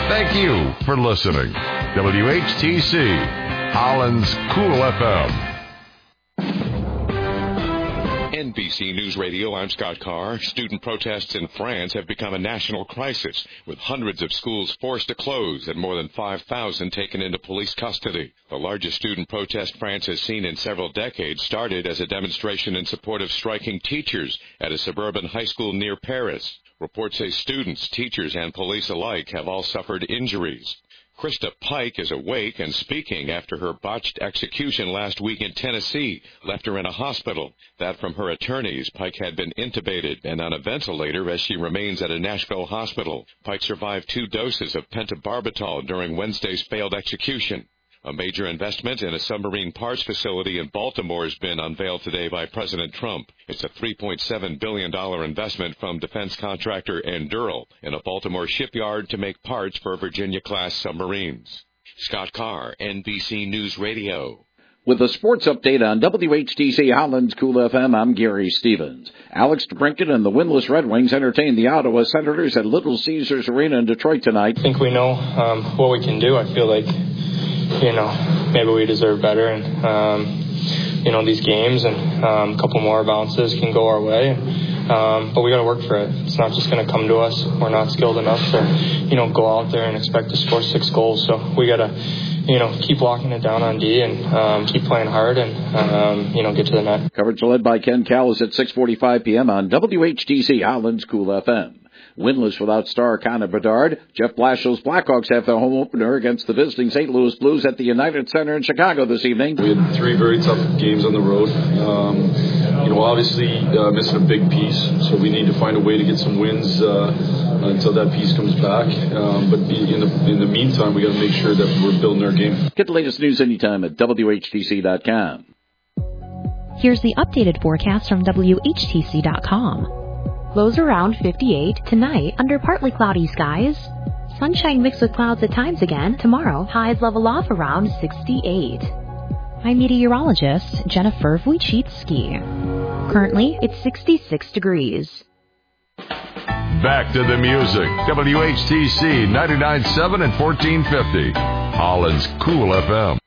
Thank you for listening. WHTC, Holland's Cool FM. NBC News Radio, I'm Scott Carr. Student protests in France have become a national crisis, with hundreds of schools forced to close and more than 5,000 taken into police custody. The largest student protest France has seen in several decades started as a demonstration in support of striking teachers at a suburban high school near Paris. Reports say students, teachers, and police alike have all suffered injuries. Krista Pike is awake and speaking after her botched execution last week in Tennessee left her in a hospital. That from her attorneys. Pike had been intubated and on a ventilator as she remains at a Nashville hospital. Pike survived 2 doses of pentobarbital during Wednesday's failed execution. A major investment in a submarine parts facility in Baltimore has been unveiled today by President Trump. It's a $3.7 billion investment from defense contractor Anduril in a Baltimore shipyard to make parts for Virginia-class submarines. Scott Carr, NBC News Radio. With a sports update on WHTC Holland's Cool FM, I'm Gary Stevens. Alex DeBrincat and the winless Red Wings entertain the Ottawa Senators at Little Caesars Arena in Detroit tonight. I think we know what we can do. I feel like, maybe we deserve better in, these games, and a couple more bounces can go our way. But we got to work for it. It's not just going to come to us. We're not skilled enough to, go out there and expect to score 6 goals. So we got to, keep locking it down on D and keep playing hard and, get to the net. Coverage led by Ken Callis at 6:45 p.m. on WHTC Holland's Cool FM. Winless without star Connor Bedard, Jeff Blashill's Blackhawks have their home opener against the visiting St. Louis Blues at the United Center in Chicago this evening. We had 3 very tough games on the road. Obviously missing a big piece, so we need to find a way to get some wins until that piece comes back. But in the meantime, we got to make sure that we're building our game. Get the latest news anytime at WHTC.com. Here's the updated forecast from WHTC.com. Lows around 58 tonight under partly cloudy skies. Sunshine mixed with clouds at times again. Tomorrow, highs level off around 68. I'm meteorologist Jennifer Wojcicki. Currently, it's 66 degrees. Back to the music. WHTC 99.7 and 1450. Holland's Cool FM.